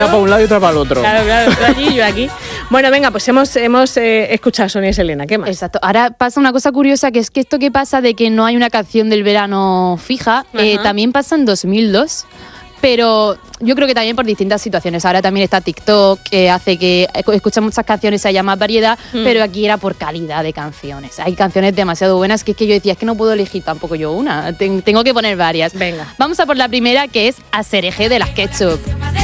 Para un lado y otra para el otro. Claro, tú allí y yo aquí. Bueno, venga, pues hemos escuchado a Sonia y Selena, ¿qué más? Exacto. Ahora pasa una cosa curiosa, que es que esto que pasa de que no hay una canción del verano fija, también pasa en 2002. Pero yo creo que también por distintas situaciones. Ahora también está TikTok, que hace que escuchas muchas canciones, haya más variedad, pero aquí era por calidad de canciones. Hay canciones demasiado buenas que es que yo decía, es que no puedo elegir tampoco yo una, tengo que poner varias. Venga. Vamos a por la primera, que es Asereje de las Ketchup.